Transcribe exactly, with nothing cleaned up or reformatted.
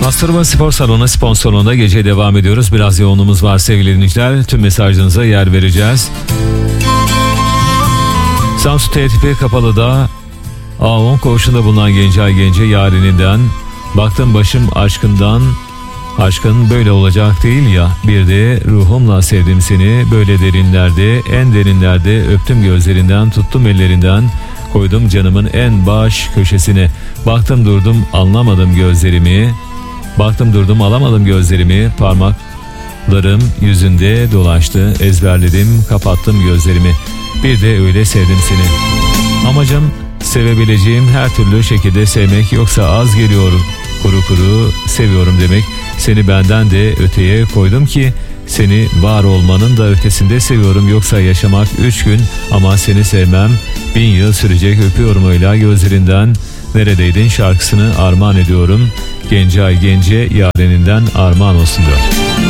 Masturba Spor Salonu sponsorluğunda geceye devam ediyoruz. Biraz yoğunluğumuz var sevgili dinleyiciler. Tüm mesajlarınıza yer vereceğiz. Samsun T T P Kapalı'da A on koğuşunda bulunan Gencay Gence yarininden baktım başım aşkından, aşkın böyle olacak değil ya, bir de ruhumla sevdim seni böyle derinlerde, en derinlerde öptüm gözlerinden, tuttum ellerinden, koydum canımın en baş köşesine, baktım durdum anlamadım gözlerimi, baktım durdum alamadım gözlerimi, parmaklarım yüzünde dolaştı, ezberledim kapattım gözlerimi, bir de öyle sevdim seni. Amacım sevebileceğim her türlü şekilde sevmek, yoksa az geliyor kuru kuru seviyorum demek. Seni benden de öteye koydum ki seni var olmanın da ötesinde seviyorum, yoksa yaşamak üç gün ama seni sevmem bin yıl sürecek, öpüyorum öyle gözlerinden, neredeydin şarkısını armağan ediyorum. Gencay Gence yareninden armağan olsun diyor.